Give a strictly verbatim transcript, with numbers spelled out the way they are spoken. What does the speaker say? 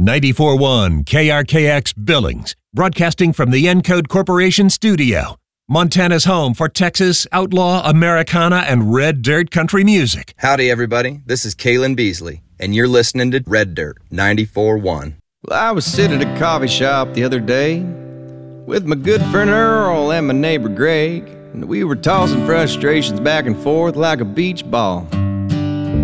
ninety-four point one K R K X Billings, broadcasting from the Encode Corporation studio. Montana's home for Texas, outlaw, Americana, and red dirt country music. Howdy, everybody. This is Kalen Beasley, and you're listening to Red Dirt ninety-four point one. Well, I was sitting at a coffee shop the other day with my good friend Earl and my neighbor Greg, and we were tossing frustrations back and forth like a beach ball.